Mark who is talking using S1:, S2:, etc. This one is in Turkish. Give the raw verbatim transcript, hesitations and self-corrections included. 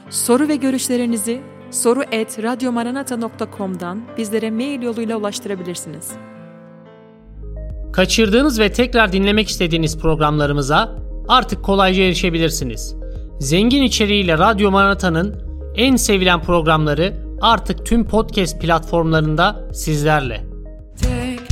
S1: Soru ve görüşlerinizi soru et radyomaranata nokta com'dan bizlere mail yoluyla ulaştırabilirsiniz.
S2: Kaçırdığınız ve tekrar dinlemek istediğiniz programlarımıza artık kolayca erişebilirsiniz. Zengin içeriğiyle Radyo Maranata'nın en sevilen programları artık tüm podcast platformlarında sizlerle.